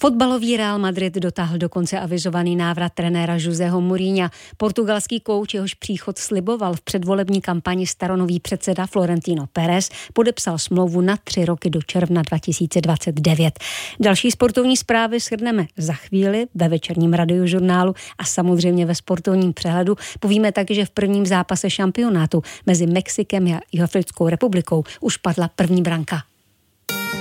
Fotbalový Real Madrid dotáhl dokonce avizovaný návrat trenéra Joseho Mourinha. Portugalský kouč, jehož příchod sliboval v předvolební kampani staronový předseda Florentino Pérez, podepsal smlouvu na 3 roky do června 2029. Další sportovní zprávy shrneme za chvíli ve večerním radiožurnálu a samozřejmě ve sportovním přehledu. Povíme taky, že v prvním zápase šampionátu mezi Mexikem a Jihoafrickou republikou už padla první branka.